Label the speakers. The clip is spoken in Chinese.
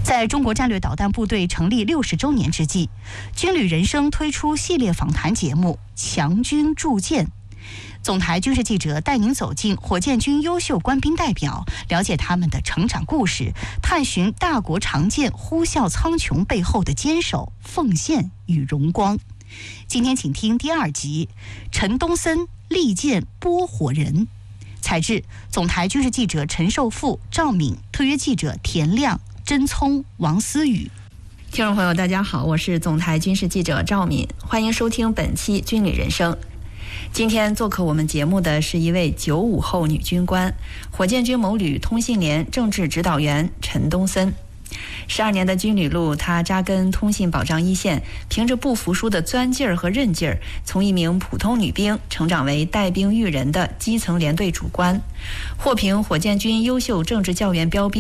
Speaker 1: 在中国战略导弹部队成立60周年之际，军旅人生推出系列访谈节目《强军铸剑》。总台军事记者带您走进火箭军优秀官兵代表，了解他们的成长故事，探寻大国长剑呼啸苍穹背后的坚守、奉献与荣光。今天请听第2集《陈东森利剑拨火人》，采制总台军事记者陈寿富、赵敏，特约记者田亮、甄聪、王思雨。
Speaker 2: 听众朋友大家好，我是总台军事记者赵敏，欢迎收听本期军旅人生。今天做客我们节目的是一位95后女军官，火箭军某旅通信连政治指导员陈东森。12年的军旅路，他扎根通信保障一线，凭着不服输的钻劲儿和韧劲儿，从一名普通女兵成长为带兵育人的基层连队主官，获评火箭军优秀政治教员标兵。